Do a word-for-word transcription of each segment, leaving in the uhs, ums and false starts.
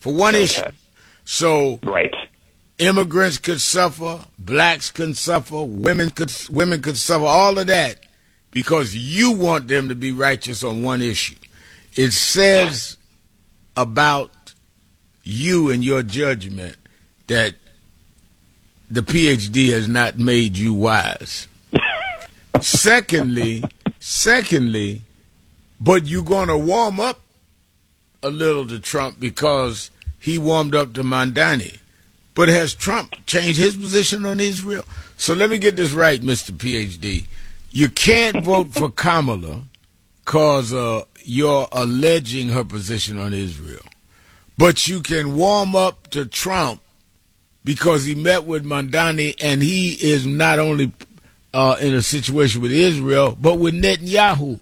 for one okay. issue. So right. immigrants could suffer, blacks could suffer, women could women could suffer, all of that because you want them to be righteous on one issue. It says about you and your judgment that the P H D has not made you wise. secondly, secondly, but you're going to warm up a little to Trump because he warmed up to Mandani. But has Trump changed his position on Israel? So let me get this right, Mister P H D. You can't vote for Kamala because uh, you're alleging her position on Israel. But you can warm up to Trump because he met with Mandani and he is not only uh, in a situation with Israel, but with Netanyahu.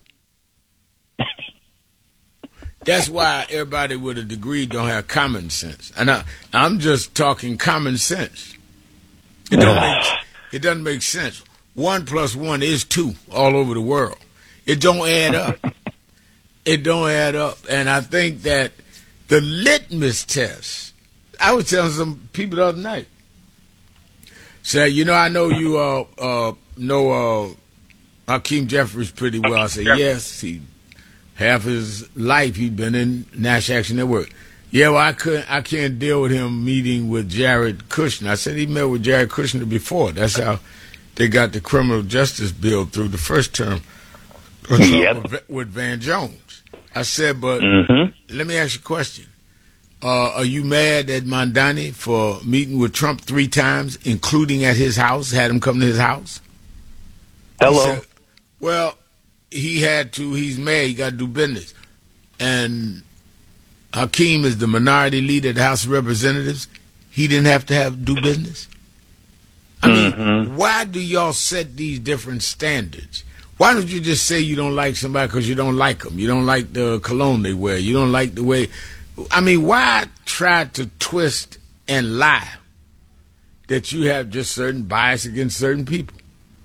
That's why everybody with a degree don't have common sense. And I, I'm just talking common sense. It, don't make, it doesn't make sense. One plus one is two all over the world. It don't add up. It don't add up. And I think that the litmus test, I was telling some people the other night, say, you know, I know you uh, uh, know uh, Hakeem Jeffries pretty well. I said, yes, he half his life he'd been in National Action Network. Yeah, well, I couldn't, I can't deal with him meeting with Jared Kushner. I said he met with Jared Kushner before. That's how they got the criminal justice bill through the first term yep. with Van Jones. I said, but mm-hmm. let me ask you a question. Uh, are you mad at Mandani for meeting with Trump three times, including at his house, had him come to his house? Hello. Said, well, he had to, he's mad, he got to do business. And Hakeem is the minority leader of the House of Representatives. He didn't have to have do business. I mean, mm-hmm. why do y'all set these different standards? Why don't you just say you don't like somebody because you don't like them? You don't like the cologne they wear. You don't like the way... I mean, why try to twist and lie that you have just certain bias against certain people?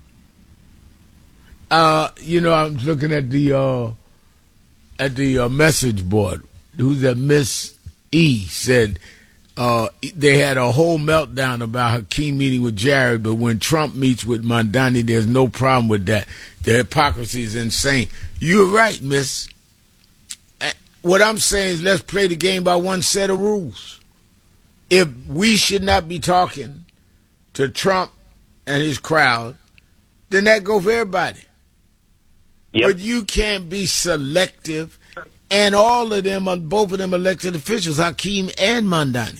Uh, you know, I'm looking at the uh, at the uh, message board. Who's that? Miss E said uh, they had a whole meltdown about Hakeem meeting with Jared, but when Trump meets with Mandani, there's no problem with that. The hypocrisy is insane. You're right, Miss. What I'm saying is let's play the game by one set of rules. If we should not be talking to Trump and his crowd, then that goes for everybody. Yep. But you can't be selective, and all of them are both of them elected officials, Hakeem and Mandani.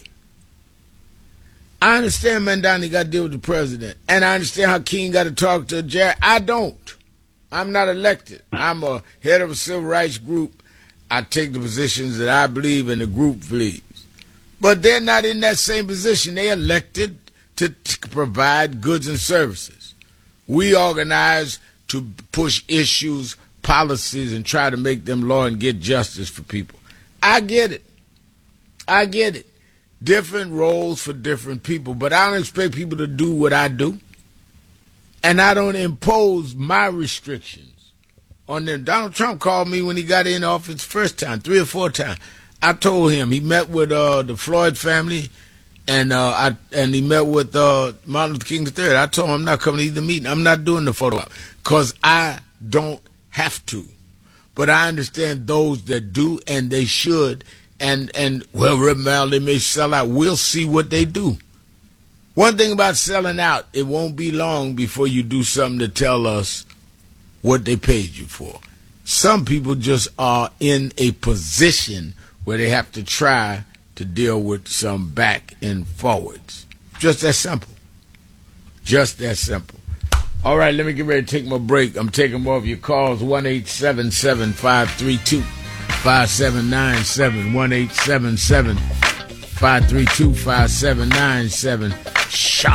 I understand Mandani got to deal with the president, and I understand Hakeem got to talk to Jared. I don't. I'm not elected. I'm a head of a civil rights group. I take the positions that I believe and the group believes. But they're not in that same position. They elected to, to provide goods and services. We organize to push issues, policies, and try to make them law and get justice for people. I get it. I get it. Different roles for different people, but I don't expect people to do what I do. And I don't impose my restrictions on them. Donald Trump called me when he got in office first time, three or four times. I told him he met with uh, the Floyd family, and uh, I and he met with uh, Martin Luther King the third. I told him I'm not coming to either meeting. I'm not doing the photo op because I don't have to. But I understand those that do, and they should. And and well, Reverend, they may sell out. We'll see what they do. One thing about selling out, it won't be long before you do something to tell us what they paid you for. Some people just are in a position where they have to try to deal with some back and forwards. Just that simple. Just that simple. All right, let me get ready to take my break. I'm taking more of your calls. one eight seven seven, five three two, five seven nine seven. one eight seven seven, five three two, five seven nine seven. Shot.